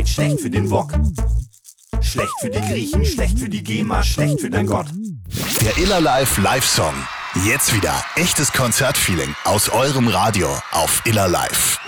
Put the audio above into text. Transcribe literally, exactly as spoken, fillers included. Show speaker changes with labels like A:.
A: Zeit, schlecht für den Wok. Schlecht für die Griechen, schlecht für die GEMA, schlecht für dein Gott.
B: Der Iller Live Live-Song. Jetzt wieder echtes Konzertfeeling aus eurem Radio auf Iller Live.